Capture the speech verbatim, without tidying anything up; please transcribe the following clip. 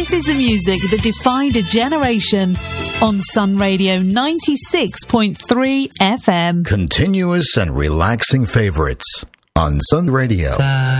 This is the music that defined a generation on Sun Radio ninety-six point three F M. Continuous and relaxing favorites on Sun Radio.